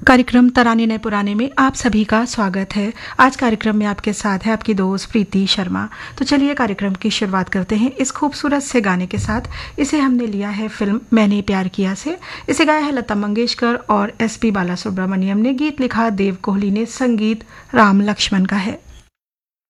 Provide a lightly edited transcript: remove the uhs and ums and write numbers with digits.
कार्यक्रम तराने नए पुराने में आप सभी का स्वागत है। आज कार्यक्रम में आपके साथ है आपकी दोस्त प्रीति शर्मा। तो चलिए कार्यक्रम की शुरुआत करते हैं इस खूबसूरत से गाने के साथ। इसे हमने लिया है फिल्म मैंने प्यार किया से। इसे गाया है लता मंगेशकर और SP बालासुब्रमण्यम ने। गीत लिखा देव कोहली ने, संगीत राम लक्ष्मण का है।